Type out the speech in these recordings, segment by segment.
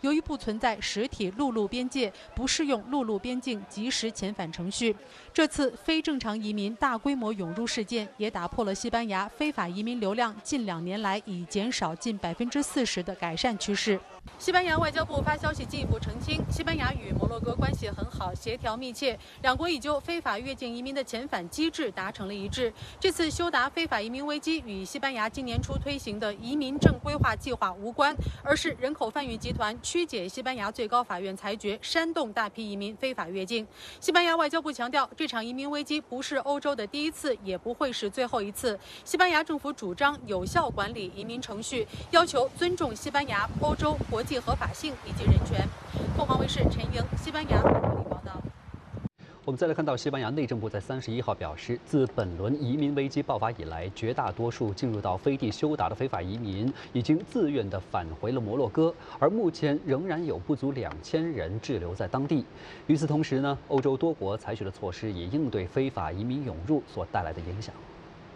由于不存在实体陆路边界，不适用陆路边境即时遣返程序。这次非正常移民大规模涌入事件，也打破了西班牙非法移民流量近2年来已减少近40%的改善趋势。西班牙外交部发消息进一步澄清，西班牙与摩洛哥关系很好，协调密切，两国已就非法越境移民的遣返机制达成了一致。这次修达非法移民危机与西班牙今年初推行的移民正规划计划无关，而是人口贩运集团曲解西班牙最高法院裁决，煽动大批移民非法越境。西班牙外交部强调，这场移民危机不是欧洲的第一次，也不会是最后一次。西班牙政府主张有效管理移民程序，要求尊重西班牙、欧洲、国际合法性以及人权。凤凰卫视陈莹，西班牙马德里报道。 我们再来看到，西班牙内政部在31号表示，自本轮移民危机爆发以来，绝大多数进入到飞地休达的非法移民已经自愿地返回了摩洛哥，而目前仍然有不足2000人滞留在当地。与此同时呢，欧洲多国采取的措施也应对非法移民涌入所带来的影响。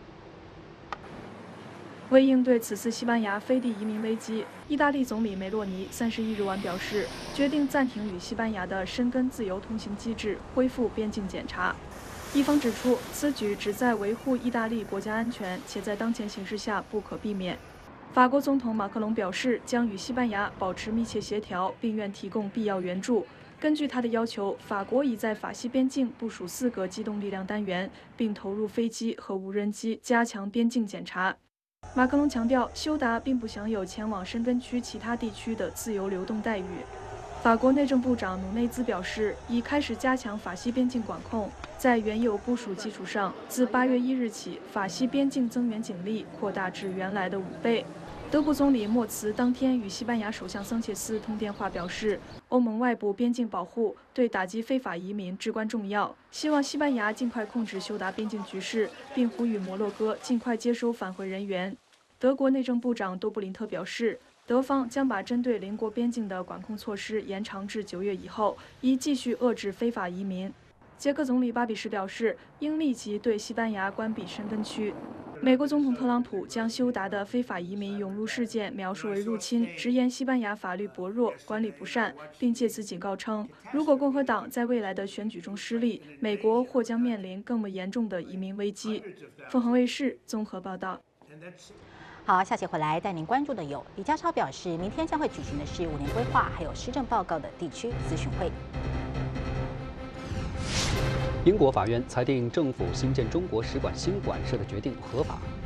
为应对此次西班牙飞地移民危机，意大利总理梅洛尼31日晚表示，决定暂停与西班牙的申根自由通行机制，恢复边境检查。一方指出，此举旨在维护意大利国家安全，且在当前形势下不可避免。法国总统马克龙表示，将与西班牙保持密切协调，并愿提供必要援助。根据他的要求，法国已在法西边境部署4个机动力量单元，并投入飞机和无人机，加强边境检查。马克龙强调，休达并不享有前往申根区其他地区的自由流动待遇。法国内政部长努内兹表示，已开始加强法西边境管控，在原有部署基础上，自8月1日起，法西边境增援警力扩大至原来的5倍。德国总理默茨当天与西班牙首相桑切斯通电话，表示欧盟外部边境保护对打击非法移民至关重要，希望西班牙尽快控制休达边境局势，并呼吁摩洛哥尽快接收返回人员。德国内政部长多布林特表示，德方将把针对邻国边境的管控措施延长至9月以后，以继续遏制非法移民。捷克总理巴比什表示，应立即对西班牙关闭申根区。美国总统特朗普将休达的非法移民涌入事件描述为入侵，直言西班牙法律薄弱、管理不善，并借此警告称，如果共和党在未来的选举中失利，美国或将面临更严重的移民危机。凤凰卫视综合报道。 好，下期回来带您关注的有：李家超表示，明天将会举行的是5年规划还有施政报告的地区咨询会。 英国法院裁定政府新建中国使馆新馆舍的决定合法。